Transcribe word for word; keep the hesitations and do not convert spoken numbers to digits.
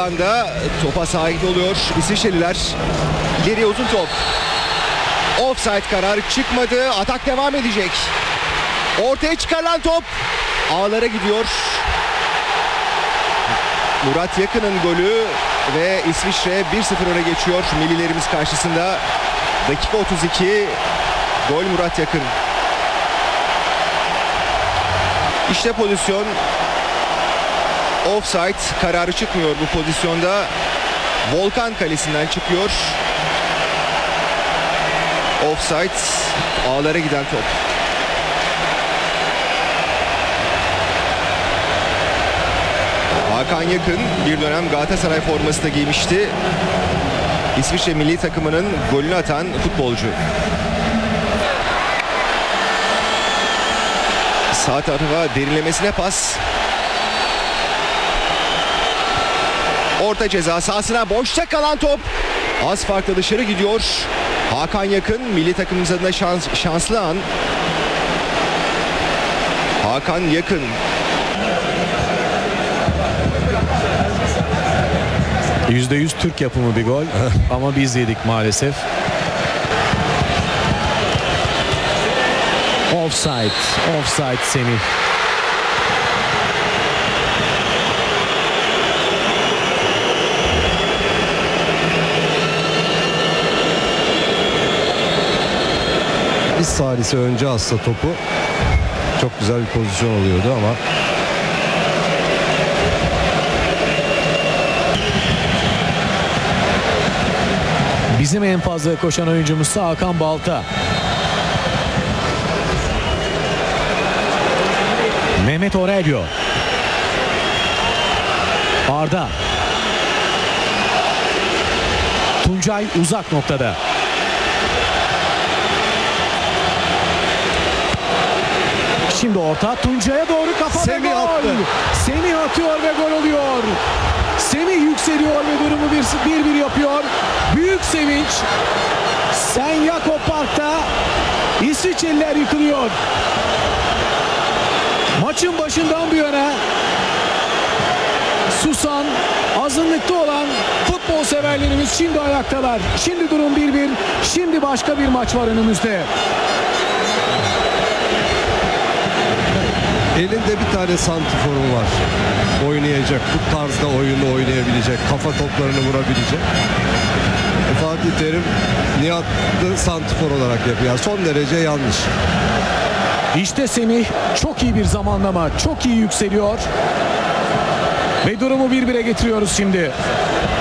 alanda topa sahip oluyor İsviçreliler. İleriye uzun top. Offside kararı çıkmadı. Atak devam edecek. Ortaya çıkarılan top ağlara gidiyor. Murat Yakın'ın golü ve İsviçre bir sıfır öne geçiyor millilerimiz karşısında. Dakika otuz iki. Gol Murat Yakın. İşte pozisyon. Offside kararı çıkmıyor bu pozisyonda. Volkan kalesinden çıkıyor. Offside, ağlara giden top. Hakan Yakın bir dönem Galatasaray forması da giymişti. İsviçre milli takımının golünü atan futbolcu. Sağ tarafa derinlemesine pas. Orta ceza sahasına boşta kalan top az farklı dışarı gidiyor. Hakan Yakın milli takımımız adına şans, şanslı an. Hakan Yakın. yüzde yüz Türk yapımı bir gol ama biz yedik maalesef. Offside, offside Semih. Biz salisi önce atsa topu çok güzel bir pozisyon oluyordu ama Bizim en fazla koşan oyuncumuz Hakan Balta. Mehmet Aurelio. Arda. Tuncay uzak noktada. Şimdi orta Tuncay'a doğru kafada Semih gol. attı. Semih atıyor ve gol oluyor. Semih yükseliyor ve durumu bir bir yapıyor. Büyük sevinç. Sen Jakob Park'ta İsviçreliler yıkılıyor. Maçın başından bu yana susan, azınlıkta olan futbol severlerimiz şimdi ayaktalar. Şimdi durum bir bir. Şimdi başka bir maç var önümüzde. elinde bir tane santiforu var. Oynayacak, bu tarzda oyunu oynayabilecek, kafa toplarını vurabilecek. Fatih Terim Nihat'ı santifor olarak yapıyor. Son derece yanlış. İşte Semih çok iyi bir zamanlama, çok iyi yükseliyor. Ve durumu bir bire getiriyoruz şimdi.